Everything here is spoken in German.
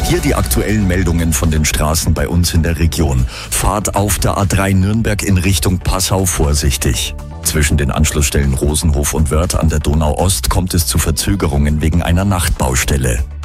Hier die aktuellen Meldungen von den Straßen bei uns in der Region. Fahrt auf der A3 Nürnberg in Richtung Passau vorsichtig. Zwischen den Anschlussstellen Rosenhof und Wörth an der Donau Ost kommt es zu Verzögerungen wegen einer Nachtbaustelle.